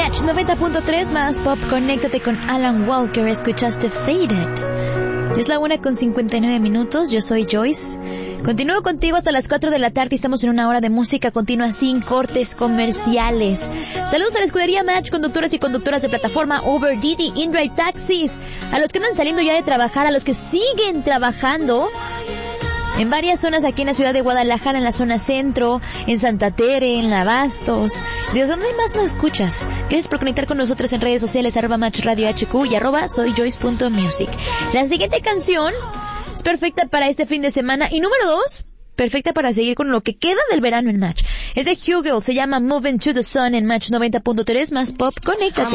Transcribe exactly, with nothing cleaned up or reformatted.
Match noventa punto tres más pop, conéctate con Alan Walker, escuchaste Faded. Es la una con cincuenta y nueve minutos, yo soy Joyce. Continúo contigo hasta las cuatro de la tarde y estamos en una hora de música continua sin cortes comerciales. Saludos a la escudería Match, conductores y conductoras de plataforma Uber, Didi, InDrive, Taxis, a los que andan saliendo ya de trabajar, a los que siguen trabajando en varias zonas aquí en la ciudad de Guadalajara, en la zona centro, en Santa Tere, en La Bastos. ¿De dónde más nos escuchas? Gracias por conectar con nosotros en redes sociales, arroba Match Radio H Q y arroba soyjoyce.music. La siguiente canción es perfecta para este fin de semana. Y número dos, perfecta para seguir con lo que queda del verano en Match. Es de Hugel, se llama Moving to the Sun en Match noventa punto tres más pop. Conéctate.